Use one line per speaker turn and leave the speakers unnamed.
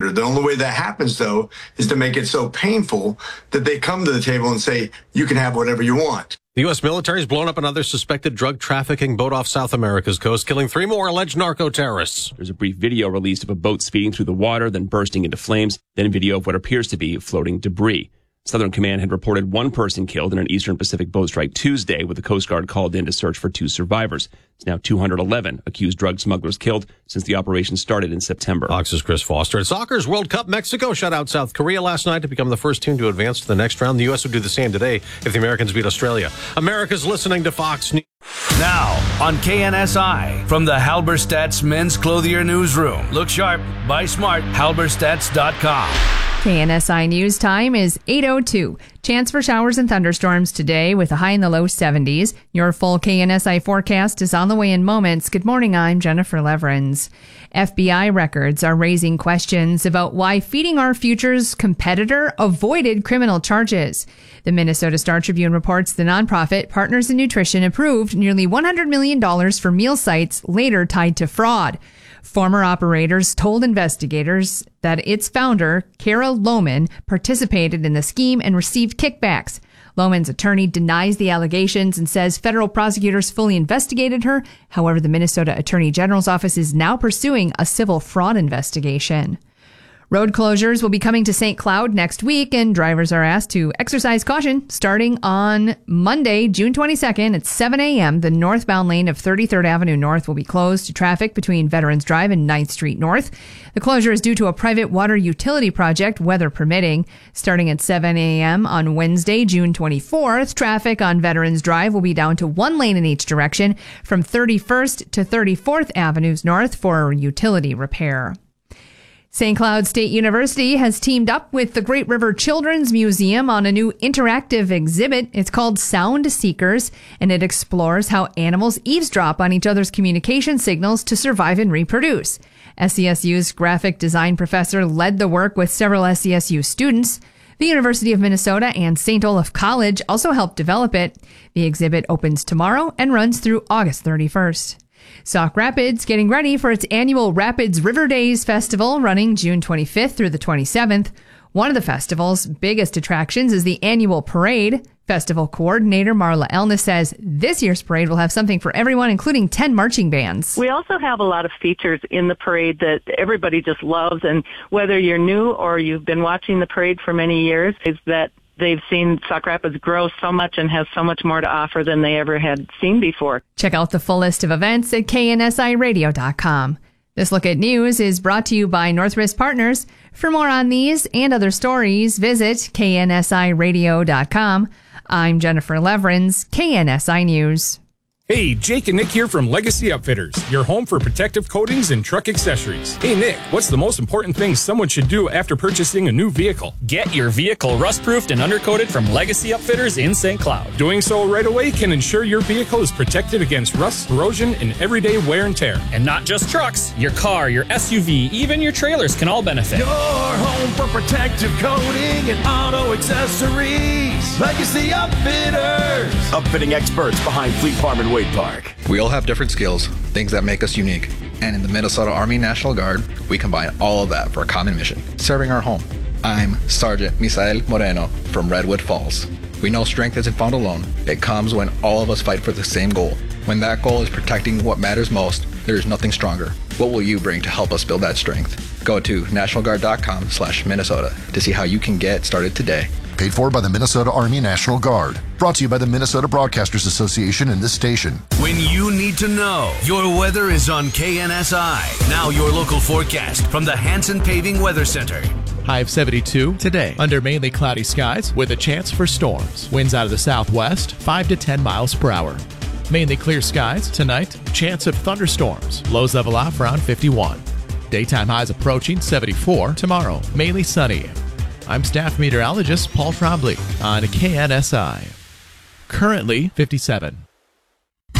competitor. The only way that happens, though, is to make it so painful that they come to the table and say, you can have whatever you want.
The U.S. military has blown up another suspected drug trafficking boat off South America's coast, killing 3 more alleged narco-terrorists.
There's a brief video released of a boat speeding through the water, then bursting into flames, then video of what appears to be floating debris. Southern Command had reported 1 person killed in an Eastern Pacific boat strike Tuesday, with the Coast Guard called in to search for 2 survivors. It's now 211 accused drug smugglers killed since the operation started in September.
Fox's Chris Foster. At Soccer's World Cup, Mexico shut out South Korea last night to become the first team to advance to the next round. The U.S. would do the same today if the Americans beat Australia. America's listening to Fox News.
Now on KNSI, from the Halberstadt's Men's Clothier Newsroom. Look sharp, buy smart, halberstadt.com.
KNSI News time is 8:02. Chance for showers and thunderstorms today with a high in the low 70s. Your full KNSI forecast is on the way in moments. Good morning, I'm Jennifer Leverins. FBI records are raising questions about why Feeding Our Future's competitor avoided criminal charges. The Minnesota Star Tribune reports the nonprofit Partners in Nutrition approved nearly $100 million for meal sites later tied to fraud. Former operators told investigators that its founder, Kara Lohman, participated in the scheme and received kickbacks. Lohman's attorney denies the allegations and says federal prosecutors fully investigated her. However, the Minnesota Attorney General's office is now pursuing a civil fraud investigation. Road closures will be coming to St. Cloud next week, and drivers are asked to exercise caution. Starting on Monday, June 22nd at 7 a.m., the northbound lane of 33rd Avenue North will be closed to traffic between Veterans Drive and 9th Street North. The closure is due to a private water utility project, weather permitting. Starting at 7 a.m. on Wednesday, June 24th, traffic on Veterans Drive will be down to 1 lane in each direction from 31st to 34th Avenues North for utility repair. St. Cloud State University has teamed up with the Great River Children's Museum on a new interactive exhibit. It's called Sound Seekers, and it explores how animals eavesdrop on each other's communication signals to survive and reproduce. SCSU's graphic design professor led the work with several SCSU students. The University of Minnesota and St. Olaf College also helped develop it. The exhibit opens tomorrow and runs through August 31st. Sauk Rapids getting ready for its annual Rapids River Days Festival running June 25th through the 27th. One of the festival's biggest attractions is the annual parade. Festival coordinator Marla Elna says this year's parade will have something for everyone, including 10 marching bands.
We also have a lot of features in the parade that everybody just loves, and whether you're new or you've been watching the parade for many years, is that they've seen Sauk Rapids grow so much and has so much more to offer than they ever had seen before.
Check out the full list of events at KNSIRadio.com. This Look at News is brought to you by Northwest Partners. For more on these and other stories, visit KNSIRadio.com. I'm Jennifer Leverins, KNSI News.
Hey, Jake and Nick here from Legacy Upfitters, your home for protective coatings and truck accessories. Hey Nick, what's the most important thing someone should do after purchasing a new vehicle?
Get your vehicle rust-proofed and undercoated from Legacy Upfitters in St. Cloud.
Doing so right away can ensure your vehicle is protected against rust, corrosion, and everyday wear and tear.
And not just trucks. Your car, your SUV, even your trailers can all benefit.
Your home for protective coating and auto accessories. Legacy Upfitters.
Upfitting experts behind Fleet Farm and Wade Park.
We all have different skills, things that make us unique. And in the Minnesota Army National Guard, we combine all of that for a common mission, serving our home. I'm Sergeant Misael Moreno from Redwood Falls. We know strength isn't found alone. It comes when all of us fight for the same goal. When that goal is protecting what matters most, there is nothing stronger. What will you bring to help us build that strength? Go to nationalguard.com/Minnesota to see how you can get started today.
Paid for by the Minnesota Army National Guard. Brought to you by the Minnesota Broadcasters Association and this station.
When you need to know, your weather is on KNSI. Now your local forecast from the Hanson Paving Weather Center.
High of 72 today, under mainly cloudy skies with a chance for storms. Winds out of the southwest, 5 to 10 miles per hour. Mainly clear skies tonight, chance of thunderstorms. Lows level off around 51. Daytime highs approaching 74 tomorrow, mainly sunny. I'm staff meteorologist Paul Trombley on KNSI. Currently 57.